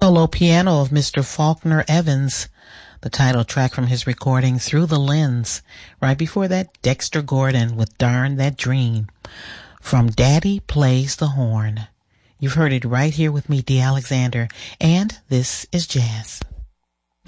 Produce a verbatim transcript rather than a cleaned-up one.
Solo piano of Mister Faulkner Evans, the title track from his recording Through the Lens. Right before that, Dexter Gordon with Darn That Dream from Daddy Plays the Horn. You've heard it right here with me, Dee Alexander, and this is Jazz.